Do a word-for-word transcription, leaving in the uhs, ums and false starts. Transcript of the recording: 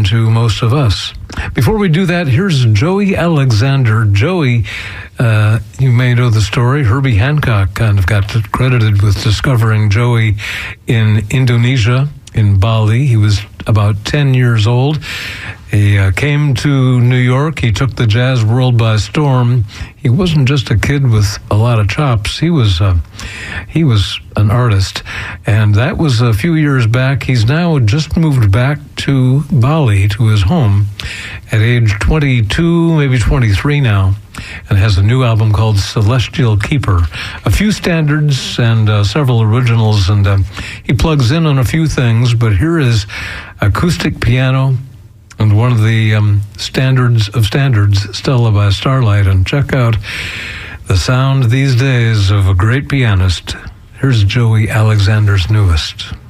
than to most of us. Before we do that, here's Joey Alexander. Joey, uh, you may know the story. Herbie Hancock kind of got credited with discovering Joey in Indonesia, in Bali. He was about ten years old. He uh, came to New York. He took the jazz world by storm. He wasn't just a kid with a lot of chops. He was uh, he was an artist, and that was a few years back. He's now just moved back to Bali, to his home, at age twenty-two, maybe twenty-three now, and has a new album called Celestial Keeper. A few standards and uh, several originals, and uh, he plugs in on a few things, but here is acoustic piano and one of the um, standards of standards, Stella by Starlight. And check out the sound these days of a great pianist. Here's Joey Alexander's newest.